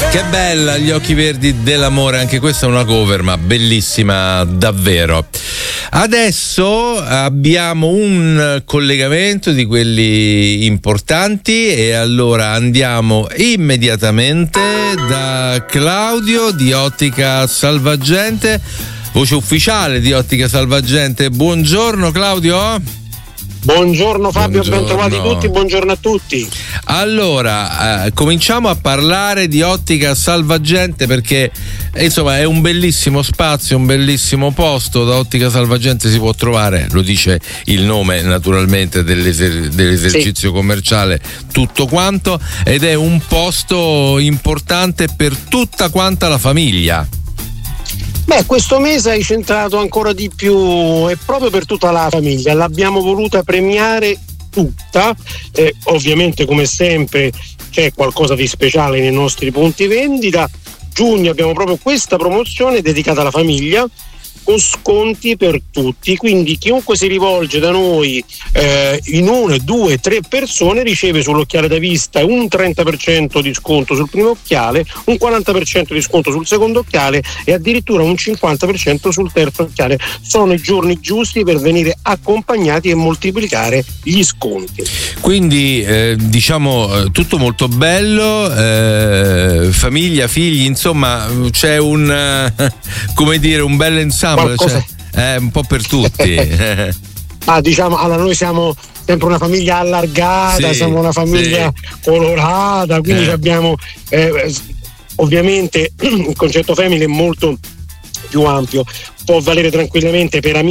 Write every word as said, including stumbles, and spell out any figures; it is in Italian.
Che bella, Gli occhi verdi dell'amore, anche questa è una cover ma bellissima davvero. Adesso abbiamo un collegamento di quelli importanti e allora andiamo immediatamente da Claudio di Ottica Salvagente, voce ufficiale di Ottica Salvagente. Buongiorno Claudio. Buongiorno Fabio, Buongiorno. ben trovati tutti, buongiorno a tutti. Allora, eh, cominciamo a parlare di Ottica Salvagente perché eh, insomma è un bellissimo spazio, un bellissimo posto. Da Ottica Salvagente si può trovare, lo dice il nome naturalmente dell'eser- dell'esercizio sì. commerciale, tutto quanto, ed è un posto importante per tutta quanta la famiglia. Beh, questo mese hai centrato ancora di più, è proprio per tutta la famiglia, l'abbiamo voluta premiare tutta, eh, ovviamente come sempre c'è qualcosa di speciale nei nostri punti vendita. Giugno abbiamo proprio questa promozione dedicata alla famiglia con sconti per tutti, quindi chiunque si rivolge da noi eh, in una, due, tre persone riceve sull'occhiale da vista un trenta per cento di sconto sul primo occhiale, un quaranta per cento di sconto sul secondo occhiale e addirittura un cinquanta per cento sul terzo occhiale. Sono i giorni giusti per venire accompagnati e moltiplicare gli sconti. Quindi eh, diciamo tutto molto bello, eh, famiglia, figli, insomma c'è un eh, come dire un bel ensemble. Cioè, è un po' per tutti. Ah, diciamo, allora noi siamo sempre una famiglia allargata, sì, siamo una famiglia sì. colorata, quindi eh. abbiamo eh, ovviamente il concetto family è molto più ampio, può valere tranquillamente per amici